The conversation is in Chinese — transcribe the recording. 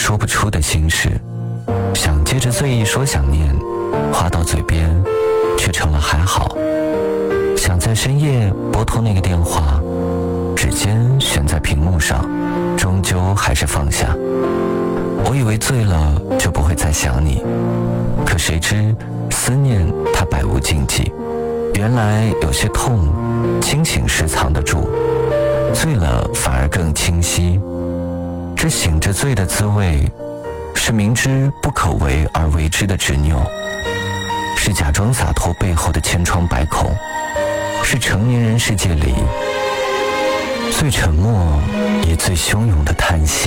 说不出的心事，想借着醉意说想念，话到嘴边却成了还好。想在深夜拨通那个电话，指尖悬在屏幕上，终究还是放下。我以为醉了就不会再想你，可谁知思念它百无禁忌。原来有些痛清醒时藏得住，醉了反而更清晰。这醒着醉的滋味，是明知不可为而为之的执拗，是假装洒脱背后的千疮百孔，是成年人世界里最沉默也最汹涌的叹息。